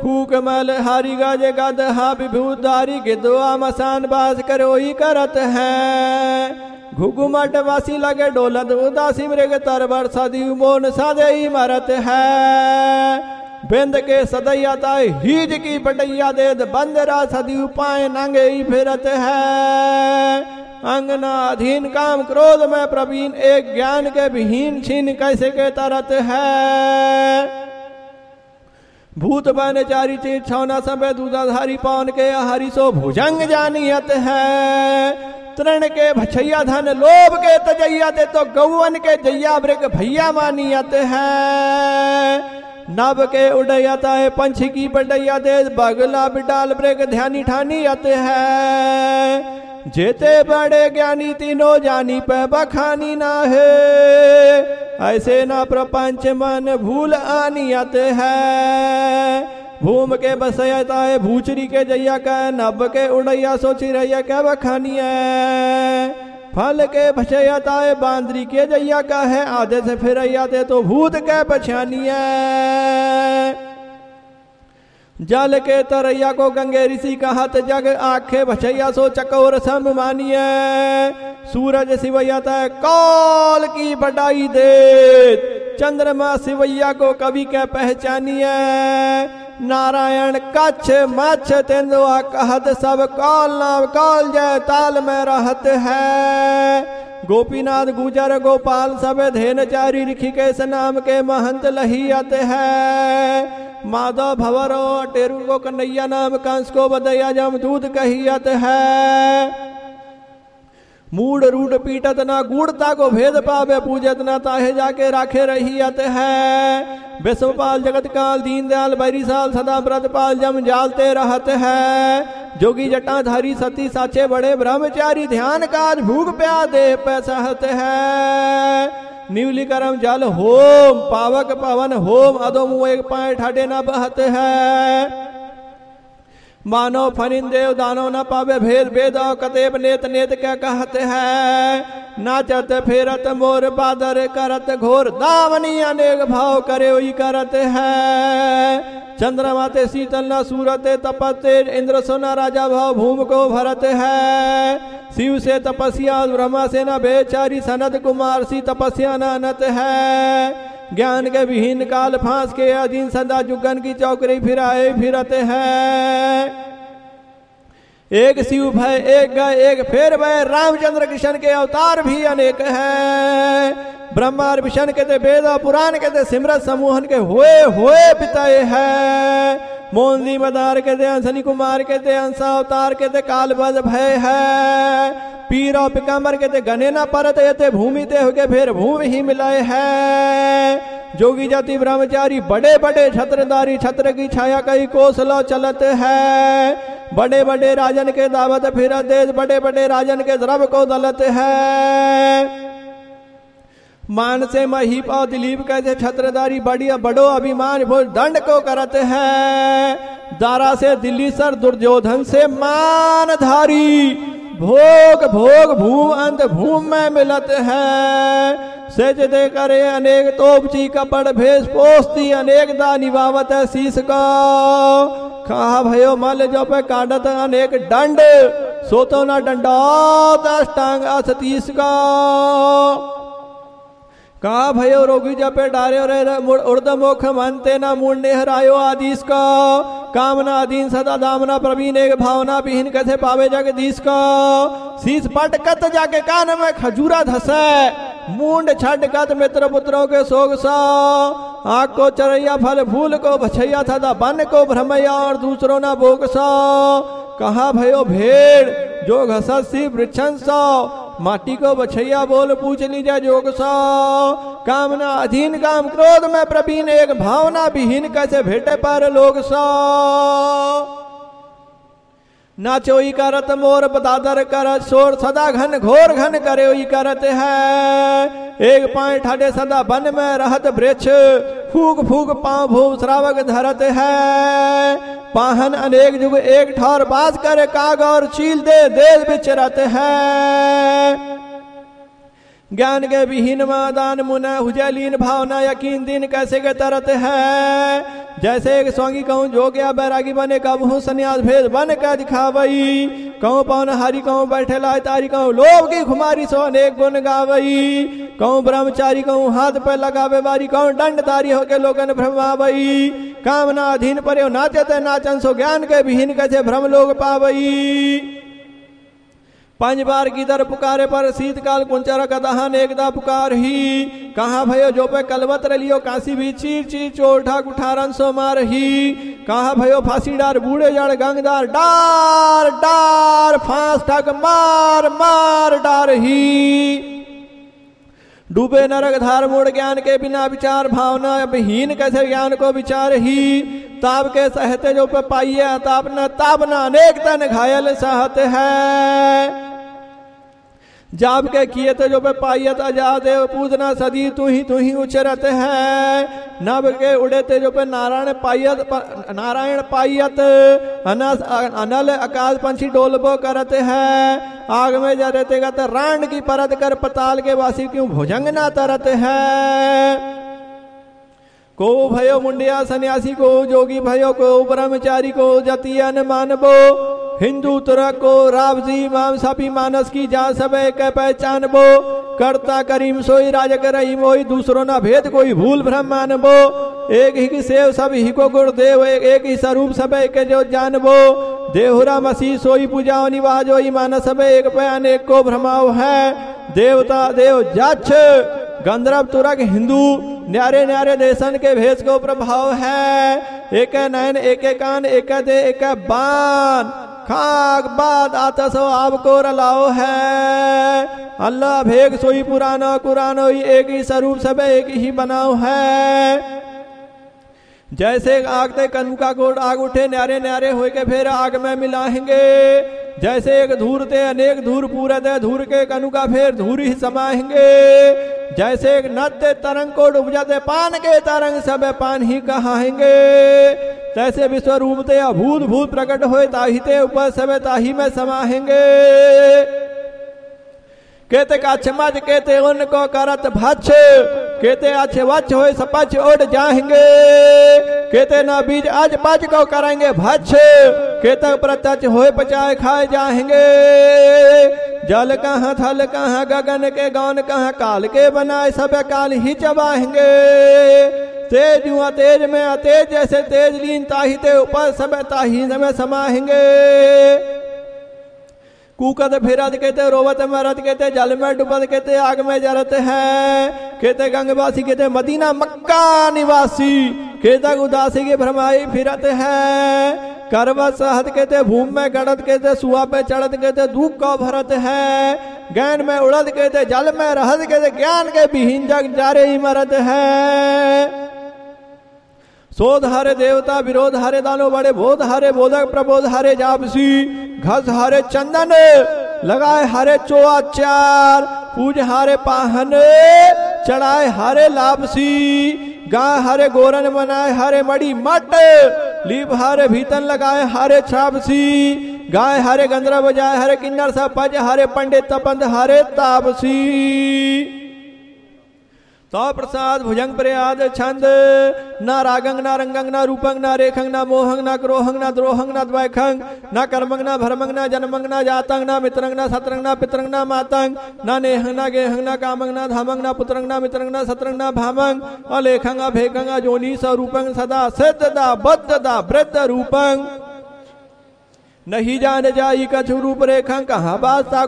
फूक मल हारी गाजे गद हा विभूधारी गिदवा मसान बास करोई करत है। घुघुमट वासी लगे डोलत उदासी मृग तरबर सदी मोन सादई मरत है। बिंद के सदैया ताए हीज की बटैया दे बंदरा सदी उपाय नंगे फिरत है। अंगना अधीन काम क्रोध में प्रवीण एक ज्ञान के विहीन छीन कैसे के तरत है। भूत बन चारी चीज छौना समय दूधाधारी पौन के हरिसो भुजंग जानियत है। तृण के भछैया धन लोभ के तजैया ते तो गौवन के जैया मृग भैया मानियत है। नभ के उड़ैयत है पंछी की बटैया दे बगला बिडाल मृग ध्यानी ठानियत है। जेते बड़े ज्ञानी तीनों जानी पे बखानी ना है। ऐसे ना प्रपंच मन भूल आनियत है। भूम के बसयता है भूचरी के जैया का नभ के उड़ैया सोची रैया क्या बखानी है। फल के भछयता है बांदरी के जैया का है आधे से फिर दे तो भूत के पछानी है। जल के तरैया को गंगे ऋषि कहत जग आखे भछैया सो चकोर सम मानिए। सूरज सिवैया तय काल की बड़ाई दे चंद्रमा सिवैया को कवि के पहचानिए। नारायण कच्छ मच्छ तेंदुआ कहत सब काल नाम काल जय ताल में रहत है। गोपीनाथ गुजर गोपाल सब धेनचारी ऋषिकेश नाम के महंत लहियत है। माधव भवरो टेरू को कन्हैया नाम कंस को बदैया जमदूत कहियत है। मूड रूड पीटत ना गूढ़ता को भेद पावे पूजत ना ताहे जाके राखे रहियत है। विश्वपाल जगत काल दीनदयाल बैरी साल सदा व्रतपाल जम जालते रहत है। जोगी जटाधारी सती साचे बड़े ब्रह्मचारी ध्यान काज भूख प्या दे पैसहत है। न्यूली करम जल होम पावक पवन होम अदो एक पाए ठाडे न बहत है। मानो फनिंदेव दानो न पावे भेद भेद कतेब नेत नेत क्या कहते हैं। नाचत फेरत मोर बादर करत घोर दावनी अनेक भाव करे वही करत है। चंद्रमा ते शीतल न सूरते तपते इंद्र सोना राजा भाव भूम को भरत है। शिव से तपस्या ब्रह्मा से न बेचारी सनत कुमार सी तपस्या नानत है। ज्ञान के विहीन काल फांस के अधीन सदा जुगन की चौकरी फिराए फिरते हैं। एक शिव भय एक गए एक फेर भय रामचंद्र कृष्ण के अवतार भी अनेक है। ब्रह्मा विष्णु के ते वेद पुराण के ते सिमरत समूहन के होए पिताए है। मोहनदी मदार के ते शनि कुमार के ते अंसा अवतार के ते कालबद भय है। पीर और पिकाम्बर के ते गने न परत ये भूमि ते होके फिर भूमि ही मिलाए है। जोगी जाति ब्रह्मचारी बड़े बड़े छत्रधारी छत्र की छाया कई कोसलो चलत है। बड़े बड़े राजन के दावत फिर देश बड़े बड़े राजन के द्रव को दलत है। मान से महीप और दिलीप कैसे छत्रधारी बढ़िया बड़ो अभिमान भोज दंड को करत है। दारा से दिल्ली सर दुर्योधन से मानधारी भोग भोग भूम अंत भूम में मिलत है। सेज दे करे अनेक तोपची कपड़ भेष पोस्ती अनेक दा निभावत है शीस को। कहा भयो मल जो पे काटत अनेक दंड सोतो न डंडो दष्टांग असतीस को। कहा भयो रोगी जपे डारे रे उर्द मुख मनते न मुंडे हरायो आदिश को। कामना अधीन सदा दामना प्रवीण एक भावना विहीन कैसे पावे जगदीश को। शीश पटकत जाके कान में खजूरा धसे मुंड छटकत मित्र पुत्रों के सोग सो। आग को चरैया फल फूल को भछैया था बन को भ्रमैया और दूसरों न भोग सो। कहा भयो भेड़ जो घसी वृक्षन सो माटी को बछैया बोल पूछ लीजा जोग सो। कामना अधीन काम क्रोध में प्रवीण एक भावना विहीन कैसे भेटे पर लोग सो। नाचोई करत मोर बदादर करत शोर सदा घन घोर घन करे करत है। एक पाए ठाडे सदा वन में रहत वृक्ष फूक फूक पांव भूम श्रावक धरत है। पाहन अनेक जुग एक ठौर बाज करे काग और चील दे देश विचरत है। ज्ञान के विहीन दान मुन हुजलीन भावना यकीन दिन कैसे के तरत है। जैसे एक स्वांगी कहूँ जो गया बैरागी बने कबहू सन्यास भेद बन कर दिखावई। कहूँ पवन हरि कहूँ बैठे लाए तारी कहूँ लोभ की खुमारी सो अनेक गुण गावई। कहूँ ब्रह्मचारी कहूँ हाथ पे लगावे बारी कहूँ दंडधारी होके लोगन भ्रमावई। कामना अधीन पर नाचते नाचन सो ज्ञान के विहीन कैसे भ्रम लोग पावई। 5 बार की दर पुकारे पर शीतकाल कुंचर कदहन एकदा पुकार ही। कहाँ भयो जो पे कलवत रलियो काशी भी चीर चीर चोठा कुठारन सो मार ही। कहाँ भयो फांसी डार बूढ़े जड़ गंगदार डार डार फांस ठग मार मार डार ही। डूबे नरक धार मूड ज्ञान के बिना विचार भावना विहीन कैसे ज्ञान को विचार ही। ताप के सहते जो पे पाइए तापना तापना अनेक तन घायल सहत है। जाप के किए तो जो पे पाइयत अजादेव पूजना सदी तू ही उचरत है। नभ के उड़े ते जो पे नारायण पाइयत अनल आकाश पंछी डोलबो करत है। आग में जरते गत रांड की परत कर पताल के वासी क्यों भुजंग ना तरत है। को भयो मुंडिया सन्यासी को जोगी भयो को ब्रह्मचारी को जतियन मानबो। हिंदू तुरक को रावजी माम सभी मानस की जा सब के पहचान बो। करता करीम सोई राजक रही मोई दूसरों ना भेद कोई भूल भ्रम मानबो। एक ही की सेव सब ही को गुरुदेव एक ही स्वरूप सब एक जो जानबो। देहुरा मसीह सोई पूजाओ निवाजो मान सब एक पे अनेक को भ्रमाओ है। देवता देव जाच गंधर्व तुरक हिंदू न्यारे न्यारे देशन के भेष को प्रभाव है। एक नयन एक कान एक दे एक बान खाक बाद आतसो आपको रलाओ है। अल्लाह भेग सोई पुराना कुरानो एक ही स्वरूप सब एक ही बनाओ है। जैसे आग ते कनुका को आग उठे न्यारे न्यारे हो के फिर आग में मिलाएंगे। जैसे एक धूर ते अनेक धूर पूरे दे धूर के कनुका फिर धूर ही समाएंगे। जैसे एक नद तरंग को डूब जाते पान के तरंग सब पान ही कहाएंगे। तैसे विश्व रूप ते अभूत भूत प्रकट होए ताही ते ऊपर सब ताही में समाएंगे। कहते का चमच कहते उनको करत भच कहते अच्छे वच होए सपच उड़ जाएंगे। कहते ना बीज आज पच को करेंगे भच कहते प्रत्यक्ष होए पचाए खाए जाएंगे। जल कहाँ थल कहाँ गगन के गौन कहाँ काल के बनाए सब काल ही चबाएंगे। तेज हुआ तेज में अतेज जैसे तेज लीन ताही ते ऊपर सब ताही में समाएंगे। कूकत फिरत कहते रोवत मरत कहते जल में डुबत कहते आग में जरत है। कहते गंगवासी कहते मदीना मक्का निवासी कहते उदासी की भ्रमाई फिरत है। करवत सहत कहते भूमि में गड़त कहते सुहा पे चढ़त कहते दुख को भरत है। ज्ञान में उड़त कहते जल में रहत कहते ज्ञान के विहीन जग जारे ही मरत है। शोध हरे देवता विरोध हरे दानो बड़े बोध हरे बोधक प्रबोध हरे जापसी। घस हरे चंदन लगाए हरे चोआचार पूज हरे पाहन चढ़ाए हरे लापसी। गाय हरे गोरन बनाए हरे मड़ी मट लीप हरे भीतन लगाए हरे छापसी। गाय हरे गंधर्व बजाए हरे किन्नर सब पज हरे पंडित तपंद हरे तापसी। तो प्रसाद भुजंग प्रयाद छंद ना रागंग ना रंगंग ना रूपंग ना रेखंग ना मोहंग ना क्रोहंग ना द्रोहंग ना द्वैखंग ना कर्मंग ना भरमंग ना जन्मंग ना जातंग ना मित्रंग ना सत्रंग ना पितरंग ना मातंग ना नेहंग ना गेहंग ना कामंग ना धामंग ना पुत्रंग ना मित्रंग ना सत्रंग ना भामंग अलेखंग अभेखंग जोनी स्वरूपंग सदा सिद्धदा बद्धदा वृद्ध रूपंग नहीं जान जाई कछु रूप रेखंग कहाँ बात